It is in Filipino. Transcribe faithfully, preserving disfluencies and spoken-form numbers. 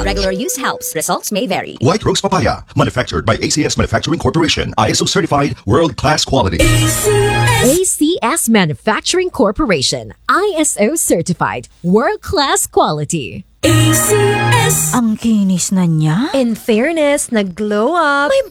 Regular use helps. Results may vary. White Rose Papaya, manufactured by A C S Manufacturing Corporation, I S O certified, world-class quality. A C S Manufacturing Corporation, I S O certified, world-class quality. Ang kinis na niya. In fairness, nag-glow up. May